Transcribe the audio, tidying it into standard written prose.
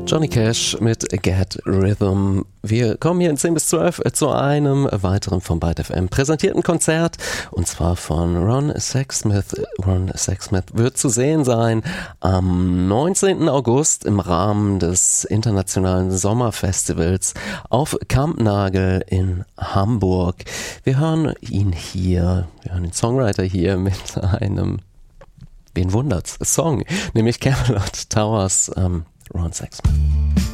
Johnny Cash mit Get Rhythm. Wir kommen hier in 10 bis 12 zu einem weiteren von Byte FM präsentierten Konzert, und zwar von Ron Sexsmith. Ron Sexsmith wird zu sehen sein am 19. August im Rahmen des internationalen Sommerfestivals auf Kampnagel in Hamburg. Wir hören ihn hier, wir hören den Songwriter hier mit einem, wen wundert's, Song, nämlich Camelot Towers, Ron Sexsmith.